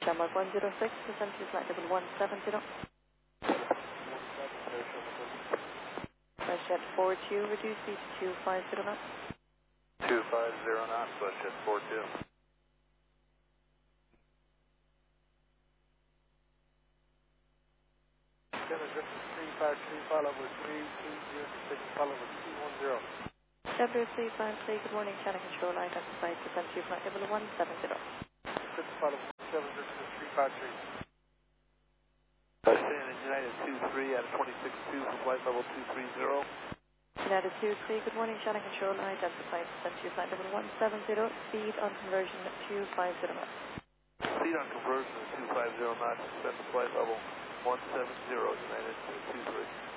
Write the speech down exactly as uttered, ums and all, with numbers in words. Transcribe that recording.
Shamrock one zero six, descend to flight level one seven zero. WestJet four two, reduce speed to two five zero knots. two five zero knots, WestJet four two. three five three, follow with three two zero six, follow with two one zero. W three five three, good morning, channel control, identified, descend to flight level one seven zero. Good, follow one seven zero three five three. Standing United two three at twenty-six two for flight level two three zero. United two three, good morning, channel control, identified, descend to flight level one seven zero, speed on conversion two five zero knots. Speed on conversion is two five zero knots, descend to flight level one seven zero, United two three.